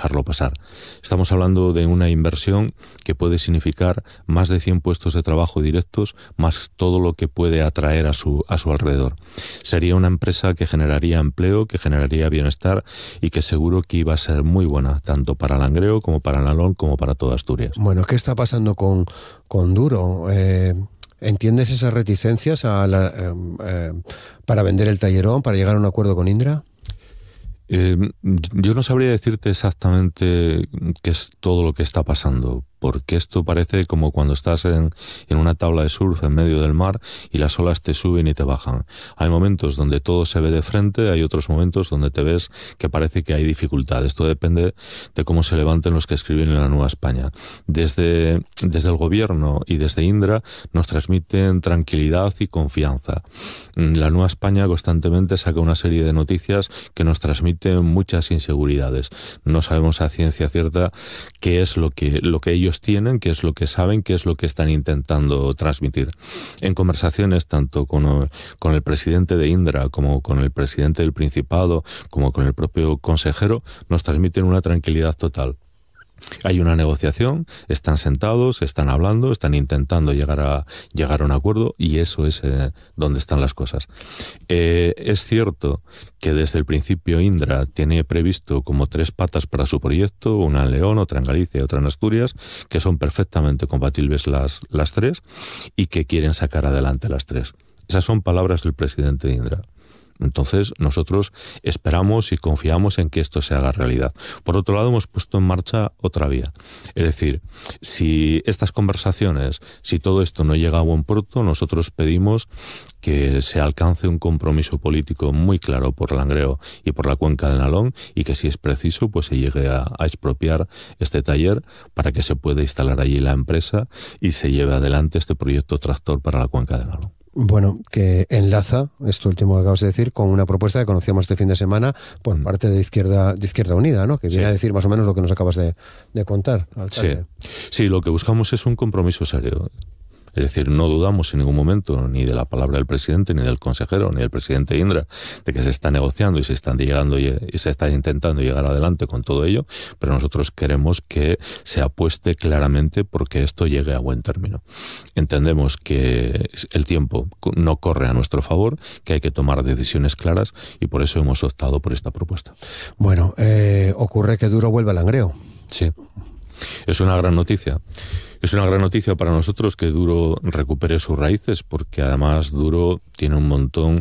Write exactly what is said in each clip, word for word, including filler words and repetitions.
dejarlo pasar. Estamos hablando de una inversión que puede significar más de cien puestos de trabajo directos, más todo lo que puede atraer a su, a su alrededor. Sería una empresa que generaría empleo, que generaría bienestar y que seguro que iba a ser muy buena, tanto para Langreo como para Nalón, como para toda Asturias. Bueno, ¿qué está pasando con, con Duro? Eh, ¿Entiendes esas reticencias a la, eh, eh, para vender el tallerón, para llegar a un acuerdo con Indra? Eh, yo no sabría decirte exactamente qué es todo lo que está pasando, porque esto parece como cuando estás en, en una tabla de surf en medio del mar y las olas te suben y te bajan. Hay momentos donde todo se ve de frente, hay otros momentos donde te ves que parece que hay dificultad. Esto depende de cómo se levanten los que escriben en la Nueva España. Desde, desde el gobierno y desde Indra nos transmiten tranquilidad y confianza. La Nueva España constantemente saca una serie de noticias que nos transmiten muchas inseguridades. No sabemos a ciencia cierta qué es lo que, lo que ellos tienen, qué es lo que saben, qué es lo que están intentando transmitir. En conversaciones tanto con, con el presidente de Indra como con el presidente del Principado, como con el propio consejero, nos transmiten una tranquilidad total. Hay una negociación, están sentados, están hablando, están intentando llegar a llegar a un acuerdo y eso es eh, donde están las cosas. Eh, es cierto que desde el principio Indra tiene previsto como tres patas para su proyecto, una en León, otra en Galicia y otra en Asturias, que son perfectamente compatibles las, las tres y que quieren sacar adelante las tres. Esas son palabras del presidente de Indra. Entonces, nosotros esperamos y confiamos en que esto se haga realidad. Por otro lado, hemos puesto en marcha otra vía. Es decir, si estas conversaciones, si todo esto no llega a buen puerto, nosotros pedimos que se alcance un compromiso político muy claro por Langreo y por la cuenca del Nalón y que si es preciso, pues se llegue a, a expropiar este taller para que se pueda instalar allí la empresa y se lleve adelante este proyecto tractor para la cuenca del Nalón. Bueno, que enlaza esto último que acabas de decir con una propuesta que conocíamos este fin de semana por mm. parte de Izquierda de Izquierda Unida, ¿no? Que viene sí. a decir más o menos lo que nos acabas de, de contar, alcalde. Sí. sí, lo que buscamos es un compromiso serio. Es decir, no dudamos en ningún momento ni de la palabra del presidente, ni del consejero, ni del presidente Indra, de que se está negociando y se están llegando y se está intentando llegar adelante con todo ello, pero nosotros queremos que se apueste claramente porque esto llegue a buen término. Entendemos que el tiempo no corre a nuestro favor, que hay que tomar decisiones claras y por eso hemos optado por esta propuesta. Bueno, eh, ocurre que Duro vuelve a Langreo. Sí, es una gran noticia. Es una gran noticia para nosotros que Duro recupere sus raíces, porque además Duro tiene un montón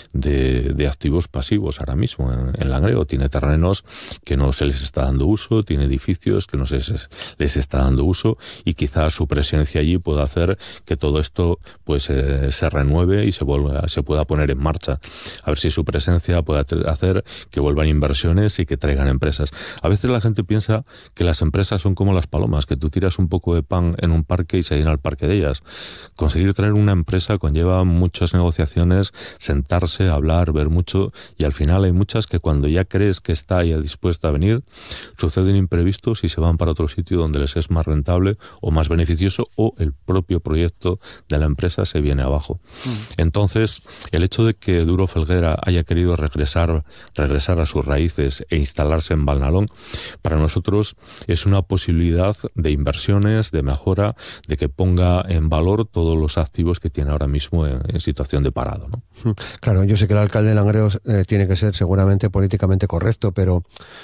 de, de activos pasivos ahora mismo en, en Langreo. Tiene terrenos que no se les está dando uso, tiene edificios que no se les está dando uso y quizás su presencia allí pueda hacer que todo esto pues eh, se renueve y se vuelva, se pueda poner en marcha. A ver si su presencia puede hacer que vuelvan inversiones y que traigan empresas. A veces la gente piensa que las empresas son como las palomas, que tú tiras un poco de pan en un parque y se llena el parque de ellas. Conseguir traer una empresa conlleva muchas negociaciones, sentarse, hablar, ver mucho, y al final hay muchas que cuando ya crees que está ya dispuesta a venir, suceden imprevistos y se van para otro sitio donde les es más rentable o más beneficioso, o el propio proyecto de la empresa se viene abajo. Mm. Entonces, el hecho de que Duro Felguera haya querido regresar, regresar a sus raíces e instalarse en Valnalón, para nosotros es una posibilidad de inversiones, de mejora, de que ponga en valor todos los activos que tiene ahora mismo en, en situación de parado, ¿no? Claro, yo sé que el alcalde de Langreo eh, tiene que ser seguramente políticamente correcto, pero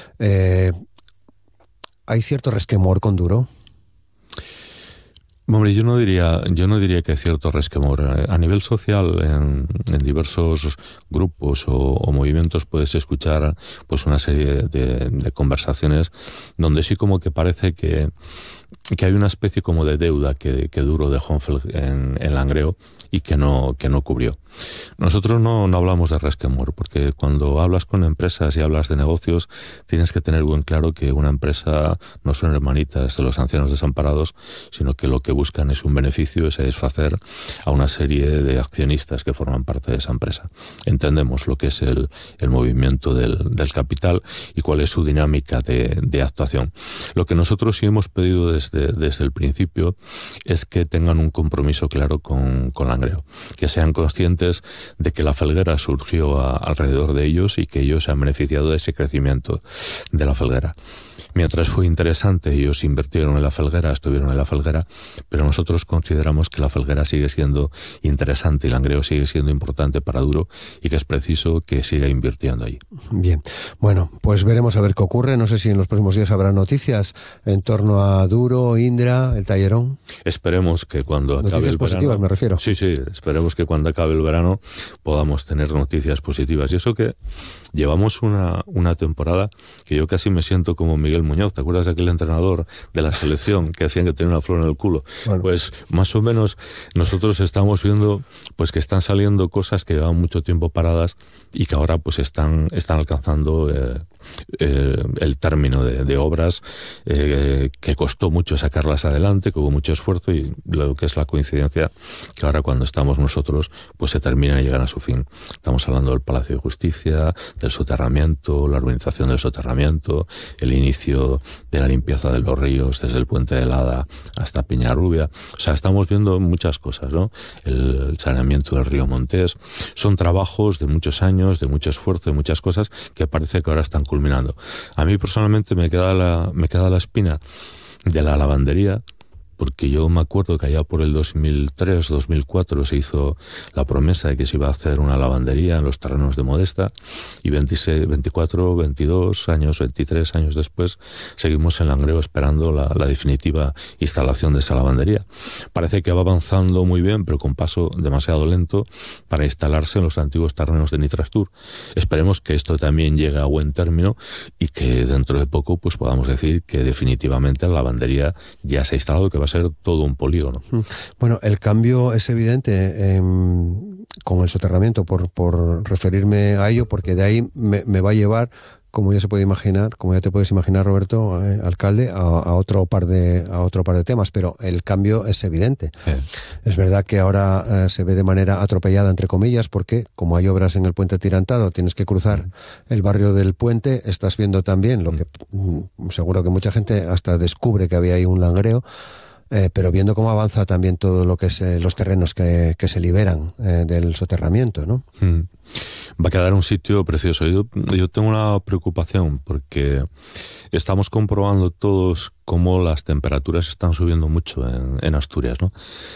eh, ¿hay cierto resquemor con Duro? Hombre, yo no diría, yo no diría que hay cierto resquemor. A nivel social, en, en diversos grupos o, o movimientos puedes escuchar pues una serie de, de conversaciones donde sí como que parece que, que hay una especie como de deuda que, que Duro dejó en, en Langreo y que no, que no cubrió. Nosotros no, no hablamos de resquemor, porque cuando hablas con empresas y hablas de negocios, tienes que tener bien claro que una empresa no son hermanitas de los ancianos desamparados, sino que lo que buscan es un beneficio, es satisfacer a una serie de accionistas que forman parte de esa empresa. Entendemos lo que es el, el movimiento del, del capital y cuál es su dinámica de, de actuación. Lo que nosotros sí hemos pedido desde, desde el principio es que tengan un compromiso claro con, con Langreo, que sean conscientes de que la Felguera surgió a, alrededor de ellos y que ellos se han beneficiado de ese crecimiento de la Felguera. Mientras fue interesante, ellos invirtieron en la Felguera, estuvieron en la Felguera, pero nosotros consideramos que la Felguera sigue siendo interesante y Langreo sigue siendo importante para Duro y que es preciso que siga invirtiendo ahí. Bien, bueno, pues veremos a ver qué ocurre. No sé si en los próximos días habrá noticias en torno a Duro, Indra, el Tallerón. Esperemos que cuando acabe noticias el positivas, verano, me refiero. Sí, sí, esperemos que cuando acabe el verano podamos tener noticias positivas. Y eso que llevamos una, una temporada que yo casi me siento como Miguel Muñoz. ¿Te acuerdas de aquel entrenador de la selección que decían que tenía una flor en el culo? Bueno. Pues más o menos nosotros estamos viendo pues que están saliendo cosas que llevan mucho tiempo paradas y que ahora pues están, están alcanzando eh, eh, el término de, de obras eh, que costó mucho sacarlas adelante, que hubo mucho esfuerzo y lo que es la coincidencia que ahora cuando estamos nosotros pues se terminan y llegan a su fin. Estamos hablando del Palacio de Justicia, del soterramiento, la urbanización del soterramiento, el inicio de la limpieza de los ríos desde el Puente de Lada hasta Peñarrubia. O sea, estamos viendo muchas cosas, ¿no? El, el saneamiento del río Montés. Son trabajos de muchos años, de mucho esfuerzo, de muchas cosas que parece que ahora están culminando. A mí personalmente me queda la, me queda la espina de la lavandería, porque yo me acuerdo que allá por el dos mil tres, dos mil cuatro se hizo la promesa de que se iba a hacer una lavandería en los terrenos de Modesta y veintiséis, veinticuatro, veintidós años, veintitrés años después seguimos en Langreo esperando la, la definitiva instalación de esa lavandería. Parece que va avanzando muy bien, pero con paso demasiado lento para instalarse en los antiguos terrenos de Nitrastur. Esperemos que esto también llegue a buen término y que dentro de poco pues podamos decir que definitivamente la lavandería ya se ha instalado, que va a ser todo un polígono. Bueno, el cambio es evidente eh, con el soterramiento, por, por referirme a ello, porque de ahí me, me va a llevar, como ya se puede imaginar, como ya te puedes imaginar, Roberto, eh, alcalde, a, a otro par de a otro par de temas, pero el cambio es evidente. Eh. Es verdad que ahora eh, se ve de manera atropellada, entre comillas, porque como hay obras en el puente atirantado, tienes que cruzar mm. el barrio del puente, estás viendo también lo que mm, seguro que mucha gente hasta descubre que había ahí un langreo. Eh, pero viendo cómo avanza también todo lo que es eh, los terrenos que, que se liberan eh, del soterramiento, ¿no? Mm. Va a quedar un sitio precioso. Yo, yo tengo una preocupación porque estamos comprobando todos cómo las temperaturas están subiendo mucho en, en Asturias, ¿no?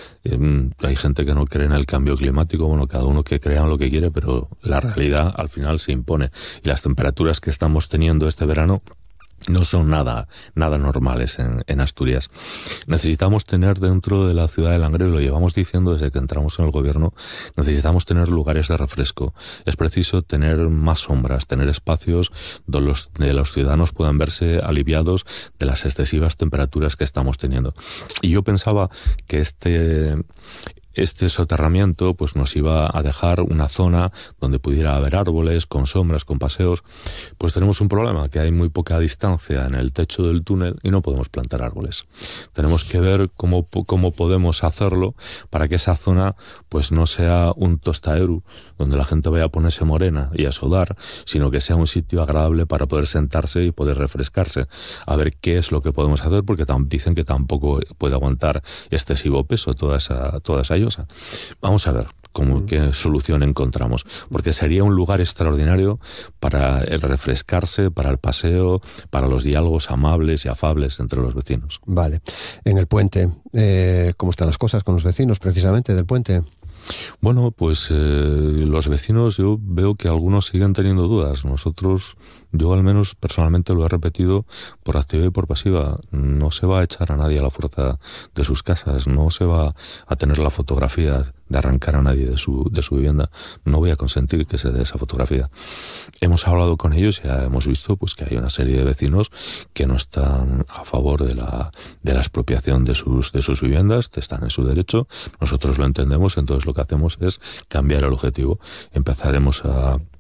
Eh, hay gente que no cree en el cambio climático, bueno, cada uno que crea en lo que quiere, pero la realidad al final se impone. Y las temperaturas que estamos teniendo este verano no son nada, nada normales en, en Asturias. Necesitamos tener dentro de la ciudad de Langreo, y lo llevamos diciendo desde que entramos en el gobierno, necesitamos tener lugares de refresco. Es preciso tener más sombras, tener espacios donde los, donde los ciudadanos puedan verse aliviados de las excesivas temperaturas que estamos teniendo. Y yo pensaba que este... Este soterramiento pues nos iba a dejar una zona donde pudiera haber árboles, con sombras, con paseos. Pues tenemos un problema, que hay muy poca distancia en el techo del túnel y no podemos plantar árboles. Tenemos que ver cómo, cómo podemos hacerlo para que esa zona pues no sea un tostaeru, donde la gente vaya a ponerse morena y a sudar, sino que sea un sitio agradable para poder sentarse y poder refrescarse. A ver qué es lo que podemos hacer, porque dicen que tampoco puede aguantar excesivo peso toda esa, toda esa llosa. Vamos a ver cómo, qué solución encontramos, porque sería un lugar extraordinario para el refrescarse, para el paseo, para los diálogos amables y afables entre los vecinos. Vale. En el puente, eh, ¿cómo están las cosas con los vecinos precisamente del puente? Bueno, pues eh, los vecinos, yo veo que algunos siguen teniendo dudas. Nosotros, yo al menos personalmente lo he repetido por activa y por pasiva. No se va a echar a nadie a la fuerza de sus casas, no se va a tener la fotografía de arrancar a nadie de su, de su vivienda. No voy a consentir que se dé esa fotografía. Hemos hablado con ellos y ya hemos visto pues que hay una serie de vecinos que no están a favor de la, de la expropiación de sus, de sus viviendas, están en su derecho. Nosotros lo entendemos, entonces lo que hacemos es cambiar el objetivo. Empezaremos a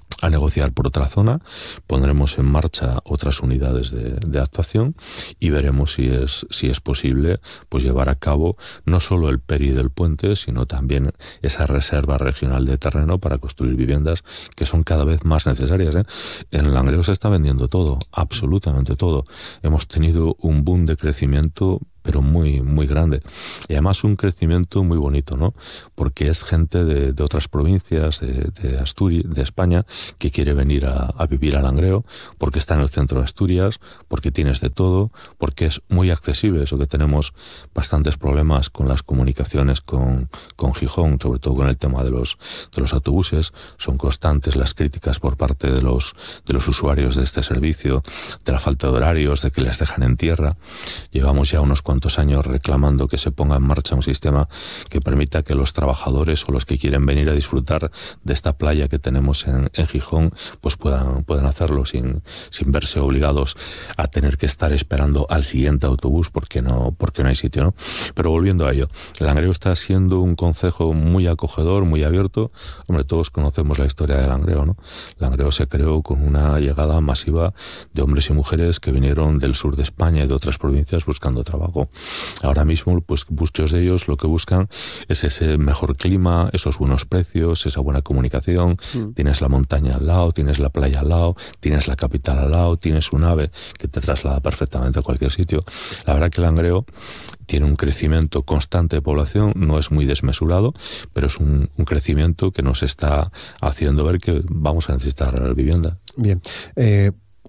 a negociar por otra zona, pondremos en marcha otras unidades de, de actuación y veremos si es, si es posible pues llevar a cabo no solo el peri del puente, sino también esa reserva regional de terreno para construir viviendas que son cada vez más necesarias, ¿eh? En Langreo se está vendiendo todo, absolutamente todo. Hemos tenido un boom de crecimiento pero muy muy grande, y además un crecimiento muy bonito, ¿no? Porque es gente de, de otras provincias de, de Asturias, de España, que quiere venir a, a vivir a Langreo, porque está en el centro de Asturias, porque tienes de todo, porque es muy accesible, eso que tenemos bastantes problemas con las comunicaciones con, con Gijón, sobre todo con el tema de los de los autobuses. Son constantes las críticas por parte de los de los usuarios de este servicio, de la falta de horarios, de que les dejan en tierra. Llevamos ya unos cuantos años reclamando que se ponga en marcha un sistema que permita que los trabajadores o los que quieren venir a disfrutar de esta playa que tenemos en, en Gijón pues puedan, puedan hacerlo sin, sin verse obligados a tener que estar esperando al siguiente autobús porque no, porque no hay sitio, ¿no? Pero volviendo a ello, Langreo está siendo un concejo muy acogedor, muy abierto. Hombre, todos conocemos la historia de Langreo, ¿no? Langreo se creó con una llegada masiva de hombres y mujeres que vinieron del sur de España y de otras provincias buscando trabajo. Ahora mismo, pues muchos de ellos lo que buscan es ese mejor clima, esos buenos precios, esa buena comunicación. Mm. Tienes la montaña al lado, tienes la playa al lado, tienes la capital al lado, tienes un AVE que te traslada perfectamente a cualquier sitio. La verdad que Langreo tiene un crecimiento constante de población, no es muy desmesurado, pero es un, un crecimiento que nos está haciendo ver que vamos a necesitar vivienda. Bien. Eh...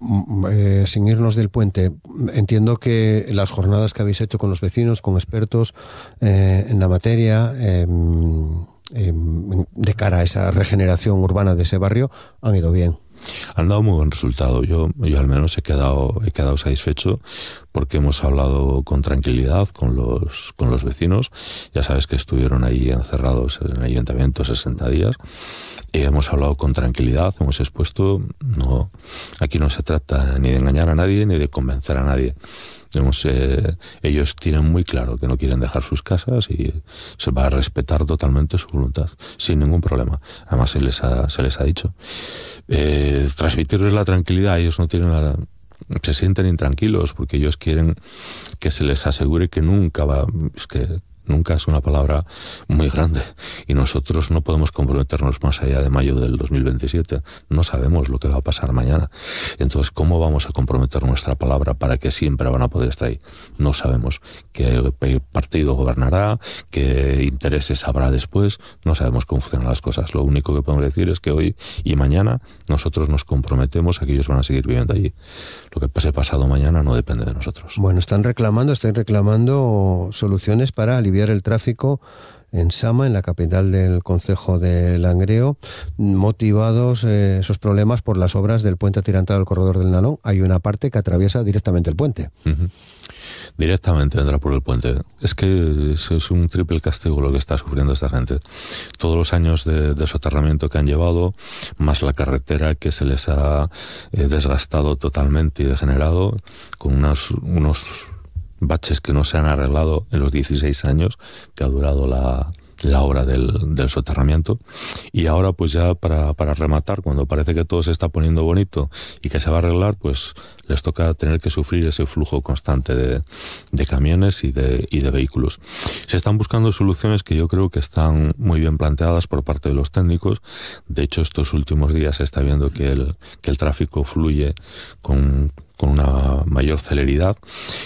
Eh, sin irnos del puente, entiendo que las jornadas que habéis hecho con los vecinos, con expertos eh, en la materia, eh, eh, de cara a esa regeneración urbana de ese barrio, han ido bien. Han dado muy buen resultado. Yo, yo al menos he quedado, he quedado satisfecho porque hemos hablado con tranquilidad con los, con los vecinos. Ya sabes que estuvieron ahí encerrados en el ayuntamiento sesenta días. Y hemos hablado con tranquilidad, hemos expuesto, no, aquí no se trata ni de engañar a nadie ni de convencer a nadie. Digamos, eh, ellos tienen muy claro que no quieren dejar sus casas y se va a respetar totalmente su voluntad, sin ningún problema. Además se les ha, se les ha dicho. Eh, transmitirles la tranquilidad, ellos no tienen la, se sienten intranquilos porque ellos quieren que se les asegure que nunca va, es que nunca es una palabra muy grande y nosotros no podemos comprometernos más allá de mayo del dos mil veintisiete. No sabemos lo que va a pasar mañana. Entonces, ¿cómo vamos a comprometer nuestra palabra para que siempre van a poder estar ahí? No sabemos qué partido gobernará, qué intereses habrá después. No sabemos cómo funcionan las cosas. Lo único que podemos decir es que hoy y mañana nosotros nos comprometemos a que ellos van a seguir viviendo allí. Lo que pase pasado mañana no depende de nosotros. Bueno, están reclamando, están reclamando soluciones para aliviar el tráfico en Sama, en la capital del concejo de Langreo, motivados eh, esos problemas por las obras del puente atirantado del corredor del Nalón. Hay una parte que atraviesa directamente el puente. Uh-huh. Directamente entra por el puente. Es que es, es un triple castigo lo que está sufriendo esta gente. Todos los años de, de soterramiento que han llevado, más la carretera que se les ha eh, desgastado totalmente y degenerado, con unos... unos baches que no se han arreglado en los dieciséis años que ha durado la, la obra del, del soterramiento. Y ahora pues ya para, para rematar, cuando parece que todo se está poniendo bonito y que se va a arreglar, pues les toca tener que sufrir ese flujo constante de, de camiones y de, y de vehículos. Se están buscando soluciones que yo creo que están muy bien planteadas por parte de los técnicos. De hecho, estos últimos días se está viendo que el, que el tráfico fluye con con una mayor celeridad,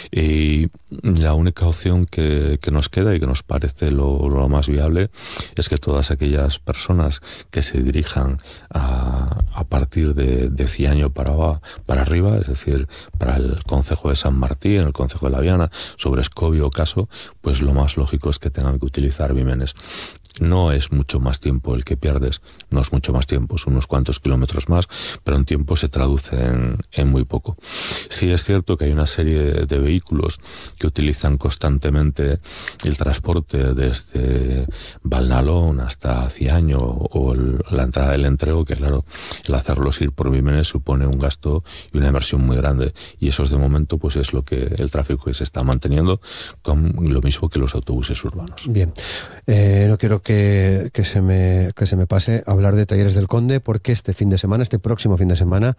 y la única opción que, que nos queda y que nos parece lo, lo más viable es que todas aquellas personas que se dirijan a, a partir de, de Ciaño para, para arriba, es decir, para el concejo de San Martín, el concejo de La Viana, sobre Escobio o Caso, pues lo más lógico es que tengan que utilizar Vimenes. No es mucho más tiempo el que pierdes, no es mucho más tiempo, son unos cuantos kilómetros más, pero en tiempo se traduce en, en muy poco. Sí es cierto que hay una serie de vehículos que utilizan constantemente el transporte desde Valnalón hasta Ciaño o el, la entrada del entrego, que claro, el hacerlos ir por Vimenes supone un gasto y una inversión muy grande, y eso es de momento pues es lo que el tráfico que se está manteniendo, con lo mismo que los autobuses urbanos. Bien, eh, no quiero quiero que, que, se me, que se me pase hablar de Talleres del Conde, porque este fin de semana, este próximo fin de semana,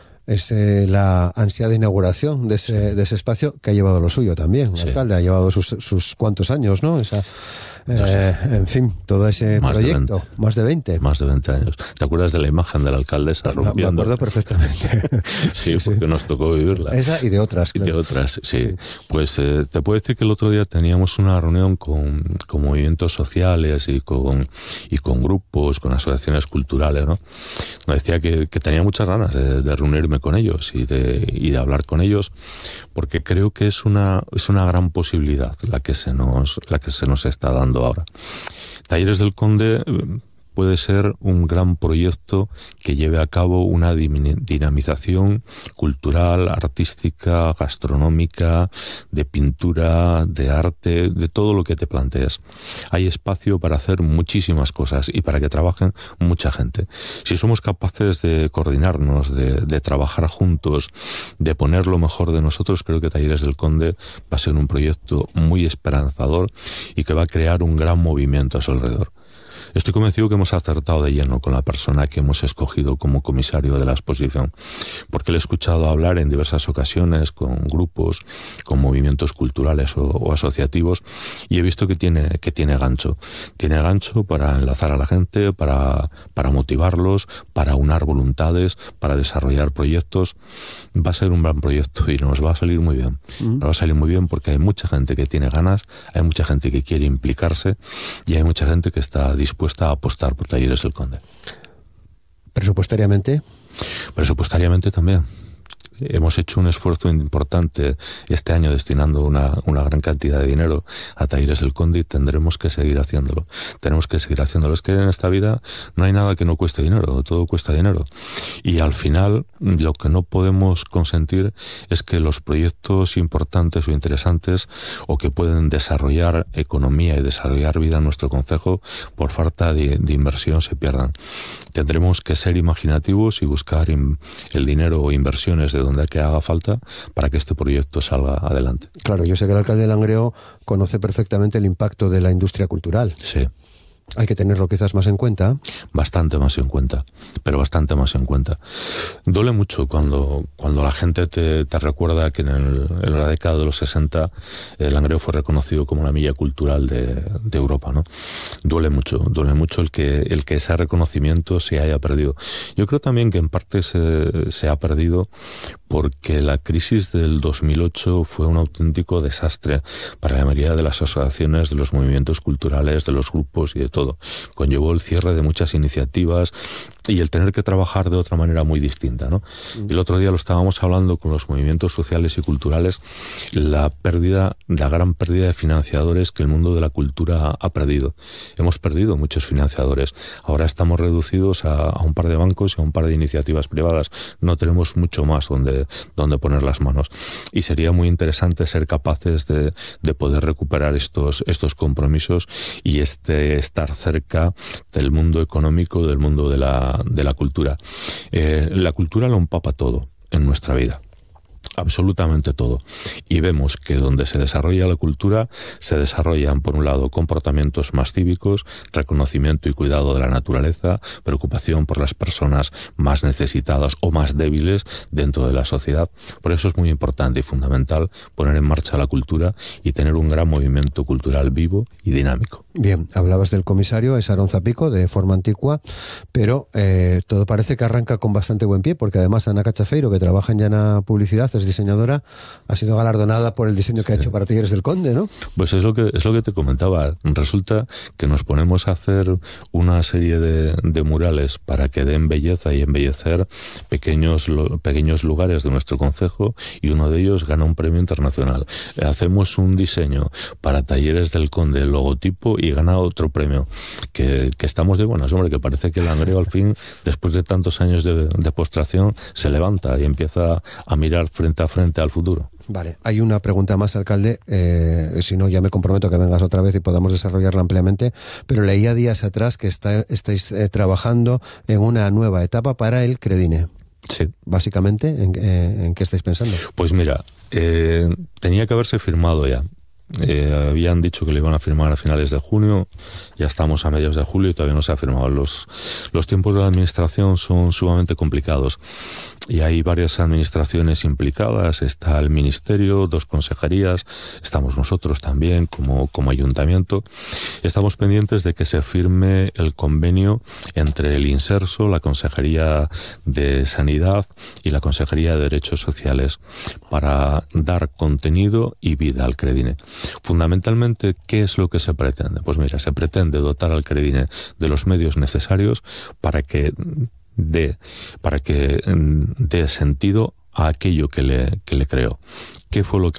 es eh, la ansiada inauguración de ese, de ese espacio que ha llevado lo suyo también. Sí. El alcalde ha llevado sus, sus cuantos años, ¿no? Esa, eh, en fin, todo ese más proyecto. De más de veinte. Más de veinte años. ¿Te acuerdas de la imagen de la alcaldesa rompiendo? Me acuerdo perfectamente. sí, sí, porque sí. Nos tocó vivirla. Esa y de otras. Claro. Y de otras, sí. sí. Pues eh, te puedo decir que el otro día teníamos una reunión con, con movimientos sociales y con, y con grupos, con asociaciones culturales, ¿no? Me decía que, que tenía muchas ganas de, de reunirme con ellos y de, y de hablar con ellos, porque creo que es una, es una gran posibilidad la que se nos, la que se nos está dando ahora. Talleres del Conde puede ser un gran proyecto que lleve a cabo una dinamización cultural, artística, gastronómica, de pintura, de arte, de todo lo que te plantees. Hay espacio para hacer muchísimas cosas y para que trabajen mucha gente. Si somos capaces de coordinarnos, de, de trabajar juntos, de poner lo mejor de nosotros, creo que Talleres del Conde va a ser un proyecto muy esperanzador y que va a crear un gran movimiento a su alrededor. Estoy convencido que hemos acertado de lleno con la persona que hemos escogido como comisario de la exposición, porque le he escuchado hablar en diversas ocasiones con grupos, con movimientos culturales o, o asociativos, y he visto que tiene, que tiene gancho. Tiene gancho para enlazar a la gente, para, para motivarlos, para unar voluntades, para desarrollar proyectos. Va a ser un gran proyecto y nos va a salir muy bien. Uh-huh. Nos va a salir muy bien porque hay mucha gente que tiene ganas, hay mucha gente que quiere implicarse y hay mucha gente que está dispuesta a apostar por Talleres del Conde. ¿Presupuestariamente? Presupuestariamente también. Hemos hecho un esfuerzo importante este año destinando una, una gran cantidad de dinero a Talleres del Conde y tendremos que seguir haciéndolo. Tenemos que seguir haciéndolo. Es que en esta vida no hay nada que no cueste dinero, todo cuesta dinero. Y al final lo que no podemos consentir es que los proyectos importantes o interesantes o que pueden desarrollar economía y desarrollar vida en nuestro concejo por falta de, de inversión se pierdan. Tendremos que ser imaginativos y buscar in, el dinero o inversiones de donde que haga falta para que este proyecto salga adelante. Claro, yo sé que el alcalde de Langreo conoce perfectamente el impacto de la industria cultural. Sí. Hay que tenerlo quizás más en cuenta. Bastante más en cuenta, pero bastante más en cuenta. Duele mucho cuando, cuando la gente te, te recuerda que en, el, en la década de los sesenta el Langreo fue reconocido como la milla cultural de, de Europa, ¿no? Duele mucho, duele mucho el que, el que ese reconocimiento se haya perdido. Yo creo también que en parte se, se ha perdido porque la crisis del dos mil ocho fue un auténtico desastre para la mayoría de las asociaciones, de los movimientos culturales, de los grupos y de todo. Conllevó el cierre de muchas iniciativas y el tener que trabajar de otra manera muy distinta, ¿no? El otro día lo estábamos hablando con los movimientos sociales y culturales, la pérdida, la gran pérdida de financiadores que el mundo de la cultura ha perdido. Hemos perdido muchos financiadores. Ahora estamos reducidos a, a un par de bancos y a un par de iniciativas privadas. No tenemos mucho más donde, donde poner las manos. Y sería muy interesante ser capaces de, de poder recuperar estos, estos compromisos y este estar cerca del mundo económico, del mundo de la, de la cultura. Eh, la cultura lo empapa todo en nuestra vida. Absolutamente todo. Y vemos que donde se desarrolla la cultura se desarrollan, por un lado, comportamientos más cívicos, reconocimiento y cuidado de la naturaleza, preocupación por las personas más necesitadas o más débiles dentro de la sociedad. Por eso es muy importante y fundamental poner en marcha la cultura y tener un gran movimiento cultural vivo y dinámico. Bien, hablabas del comisario, es Aarón Zapico, de forma antigua, pero eh, todo parece que arranca con bastante buen pie, porque además Ana Cachafeiro, que trabaja en Llana Publicidad, es diseñadora, ha sido galardonada por el diseño que ha hecho para Talleres del Conde, ¿no? Pues es lo que es lo que te comentaba. Resulta que nos ponemos a hacer una serie de, de murales para que den belleza y embellecer pequeños, pequeños lugares de nuestro concejo, y uno de ellos gana un premio internacional. Hacemos un diseño para Talleres del Conde, el logotipo, y gana otro premio. Que, que estamos de buenas, hombre, que parece que el Langreo al fin, después de tantos años de, de postración, se levanta y empieza a mirar frente a frente al futuro. Vale, hay una pregunta más, alcalde, eh, si no ya me comprometo a que vengas otra vez y podamos desarrollarla ampliamente, pero leía días atrás que está, estáis eh, trabajando en una nueva etapa para el Credine. Sí. Básicamente, ¿en, eh, ¿en qué estáis pensando? Pues mira, eh, tenía que haberse firmado ya. Eh, habían dicho que lo iban a firmar a finales de junio, ya estamos a mediados de julio y todavía no se ha firmado. Los, los tiempos de la administración son sumamente complicados y hay varias administraciones implicadas. Está el Ministerio, dos consejerías, estamos nosotros también como, como ayuntamiento. Estamos pendientes de que se firme el convenio entre el Inserso, la Consejería de Sanidad y la Consejería de Derechos Sociales para dar contenido y vida al Credine. Fundamentalmente, ¿qué es lo que se pretende? Pues mira, se pretende dotar al Credine de los medios necesarios para que dé, para que dé sentido a aquello que le, que le creó. ¿Qué fue lo que